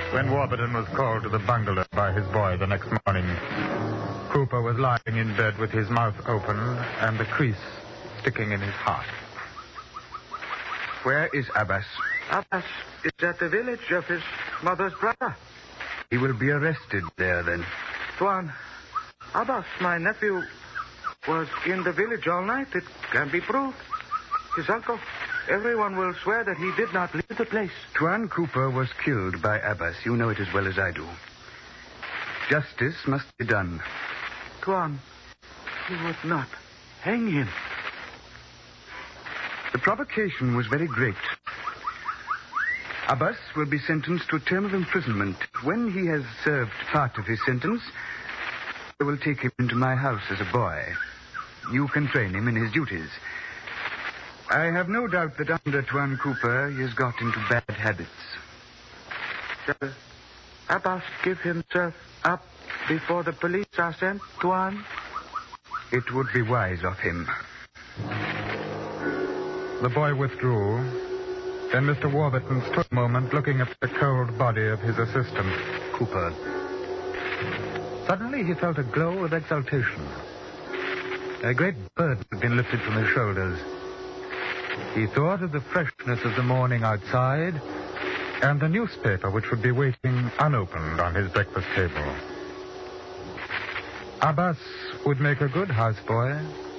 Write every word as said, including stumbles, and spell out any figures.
When Warburton was called to the bungalow by his boy the next morning, Cooper was lying in bed with his mouth open and the crease sticking in his heart. Where is Abbas? Abbas is at the village of his mother's brother. He will be arrested there, then. Tuan, Abbas, my nephew, was in the village all night. It can be proved. His uncle, everyone will swear that he did not leave the place. Tuan Cooper was killed by Abbas. You know it as well as I do. Justice must be done. Tuan, you would not hang him. The provocation was very great. Abbas will be sentenced to a term of imprisonment. When he has served part of his sentence, I will take him into my house as a boy. You can train him in his duties. I have no doubt that under Tuan Cooper he has got into bad habits. Shall Abbas give himself up before the police are sent, Tuan? It would be wise of him. The boy withdrew. Then Mister Warburton stood a moment looking at the cold body of his assistant, Cooper. Suddenly he felt a glow of exultation. A great burden had been lifted from his shoulders. He thought of the freshness of the morning outside and the newspaper which would be waiting unopened on his breakfast table. Abbas would make a good houseboy,